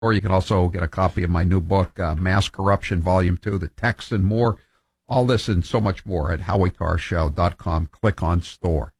Or you can also get a copy of my new book, Mass Corruption, Volume 2, The Text and More. All this and so much more at HowieCarrShow.com. Click on store.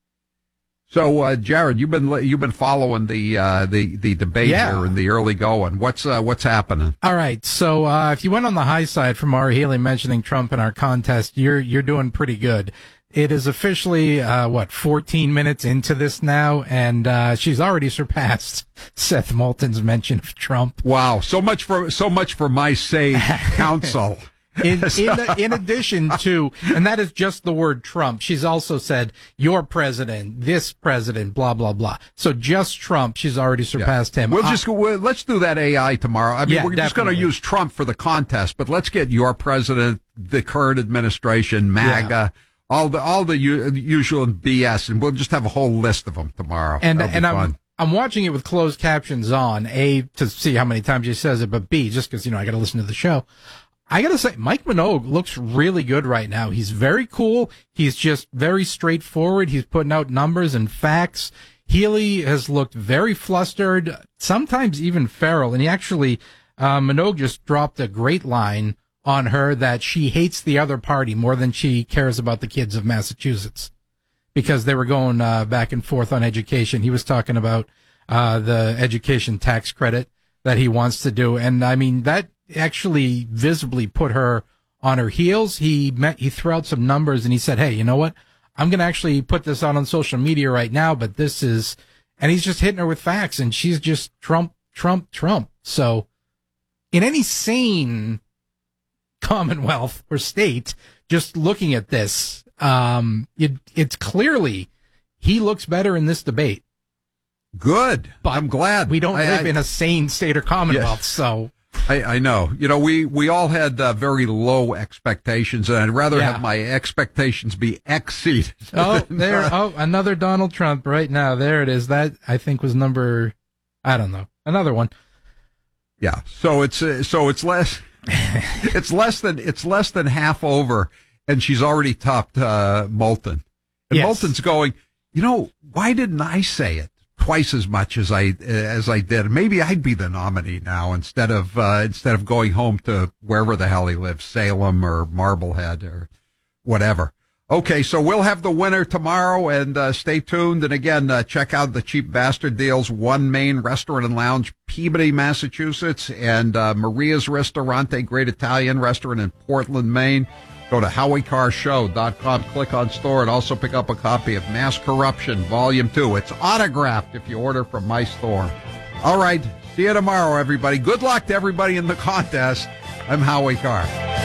So, Jared, you've been following the debate here in the early going. What's happening? All right. So, if you went on the high side from Maura Healey mentioning Trump in our contest, you're doing pretty good. It is officially 14 minutes into this now, and she's already surpassed Seth Moulton's mention of Trump. Wow, so much for my sage counsel. In addition to, and that is just the word Trump, she's also said your president, this president, blah blah blah. So just Trump, she's already surpassed him. Let's do that AI tomorrow. I mean, we're just going to use Trump for the contest, but let's get your president, the current administration, MAGA. All the usual BS, and we'll just have a whole list of them tomorrow. And I'm watching it with closed captions on, A, to see how many times she says it, but B, just because, I got to listen to the show. I got to say, Mike Minogue looks really good right now. He's very cool. He's just very straightforward. He's putting out numbers and facts. Healy has looked very flustered, sometimes even feral. And he actually, Minogue just dropped a great line on her that she hates the other party more than she cares about the kids of Massachusetts, because they were going back and forth on education. He was talking about the education tax credit that he wants to do. And I mean, that actually visibly put her on her heels. He threw out some numbers and he said, hey, you know what? I'm going to actually put this out on social media right now, but this is, and he's just hitting her with facts, and she's just Trump, Trump, Trump. So in any sane Commonwealth or state, just looking at this, it's clearly he looks better in this debate. Good. But I'm glad. We don't live in a sane state or Commonwealth, so. I know. We all had very low expectations, and I'd rather have my expectations be exceeded. Another Donald Trump right now. There it is. That, I think, was another one. Yeah. So it's less. it's less than half over, and she's already topped Moulton. And yes. Moulton's going, why didn't I say it twice as much as I did? Maybe I'd be the nominee now instead of going home to wherever the hell he lives, Salem or Marblehead or whatever. Okay, so we'll have the winner tomorrow, and stay tuned. And again, check out the Cheap Bastard Deals, One Main Restaurant and Lounge, Peabody, Massachusetts, and Maria's Ristorante, great Italian restaurant in Portland, Maine. Go to HowieCarrShow.com, click on store, and also pick up a copy of Mass Corruption, Volume 2. It's autographed if you order from my store. All right, see you tomorrow, everybody. Good luck to everybody in the contest. I'm Howie Carr.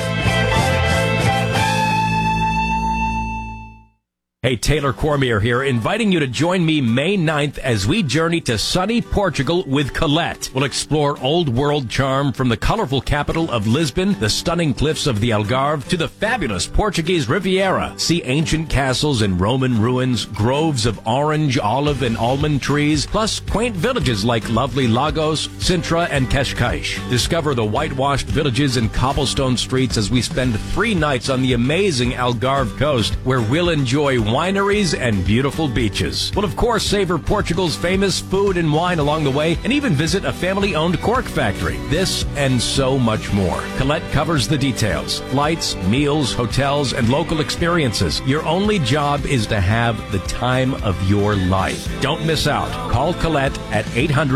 Hey, Taylor Cormier here, inviting you to join me May 9th as we journey to sunny Portugal with Colette. We'll explore old world charm from the colorful capital of Lisbon, the stunning cliffs of the Algarve, to the fabulous Portuguese Riviera. See ancient castles and Roman ruins, groves of orange, olive, and almond trees, plus quaint villages like lovely Lagos, Sintra, and Cascais. Discover the whitewashed villages and cobblestone streets as we spend 3 nights on the amazing Algarve coast, where we'll enjoy wineries and beautiful beaches. We'll, of course, savor Portugal's famous food and wine along the way, and even visit a family-owned cork factory. This and so much more. Colette covers the details: flights, meals, hotels, and local experiences. Your only job is to have the time of your life. Don't miss out. Call Colette at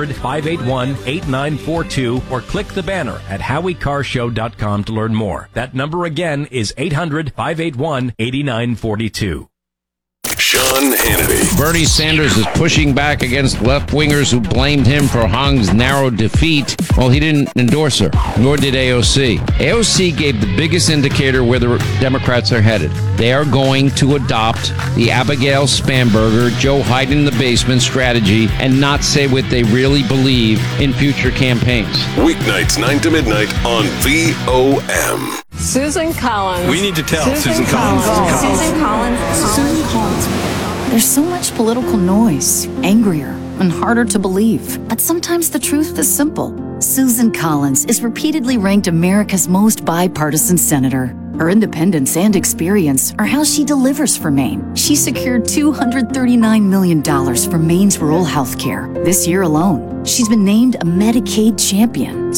800-581-8942 or click the banner at HowieCarrShow.com to learn more. That number again is 800-581-8942. Sean Hannity. Bernie Sanders is pushing back against left-wingers who blamed him for Hong's narrow defeat. Well, he didn't endorse her, nor did AOC. AOC gave the biggest indicator where the Democrats are headed. They are going to adopt the Abigail Spanberger, Joe hide in the basement strategy and not say what they really believe in future campaigns. Weeknights 9 to midnight on VOM. Susan Collins. We need to tell Susan Collins. Susan Collins. Susan Collins. There's so much political noise, angrier and harder to believe. But sometimes the truth is simple. Susan Collins is repeatedly ranked America's most bipartisan senator. Her independence and experience are how she delivers for Maine. She secured $239 million for Maine's rural health care. This year alone, she's been named a Medicaid champion.